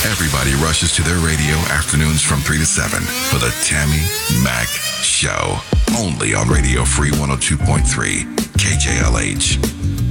Everybody rushes to their radio afternoons from 3 to 7 for the Tammy Mack Show. Only on Radio Free 102.3 KJLH.